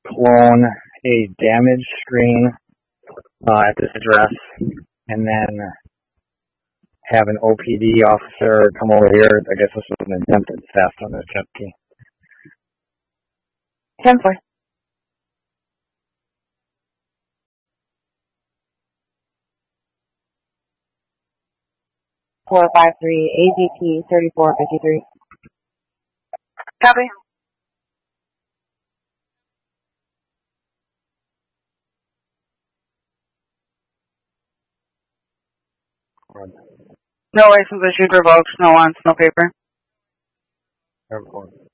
clone a damaged screen at this address, and then have an OPD officer come over here. I guess this was an attempted theft on the jet ski. 10-4. AZT 3453. Copy. No license issued, revoked, no wants, no paper. Airport.